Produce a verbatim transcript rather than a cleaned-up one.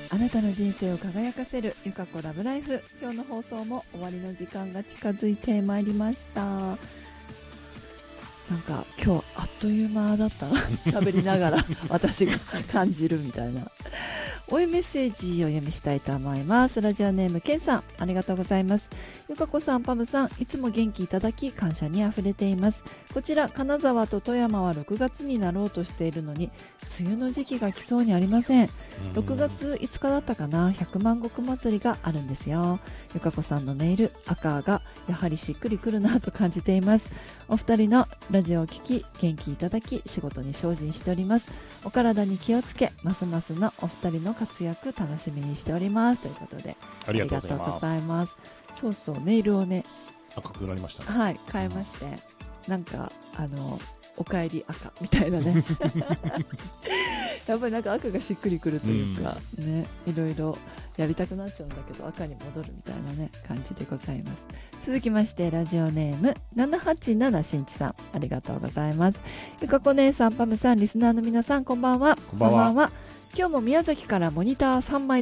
あなたの人生を輝かせるゆかこラブライフ。今日の放送も終わりの時間が近づいてまいりました。なんか今日あっという間だったな喋りながら私が感じるみたいな。応援メッセージをお読みしたいと思います。ラジオネームけんさん、ありがとうございます。ゆかこさん、パムさん、いつも元気いただき感謝にあふれています。こちら金沢と富山はろくがつになろうとしているのに梅雨の時期が来そうにありません。ろくがついつかだったかな、百万石祭りがあるんですよ。ゆかこさんのネイル赤がやはりしっくりくるなと感じています。お二人のラジオを聞き元気いただき仕事に精進しております。お体に気をつけ、ますますのお二人の活躍楽しみにしておりますということで、 ありがとうございます。 ありがとうございます。そうそう、ネイルをね、 赤くなりましたね。 はい、変えまして、なんかあのおかえり赤みたいなねやっぱりなんか赤がしっくりくるというか、うん、ね、いろいろやりたくなっちゃうんだけど赤に戻るみたいなね感じでございます。続きましてラジオネームななはちななしんちさん、ありがとうございます。ゆかこ姉さん、パムさん、リスナーの皆さん、こんばんは。 こんばんは。 今日も宮崎からモニターさんまい